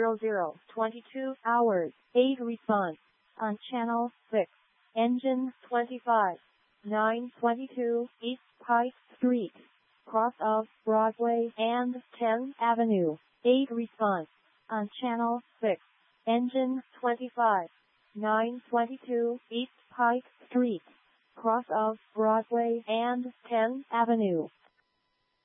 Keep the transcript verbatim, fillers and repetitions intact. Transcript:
zero zero twenty-two hours, eight response. On channel six, engine twenty-five, nine twenty-two East Pike Street, cross of Broadway and tenth Avenue, eight response. On channel six, engine twenty-five, nine twenty-two East Pike Street, cross of Broadway and tenth Avenue.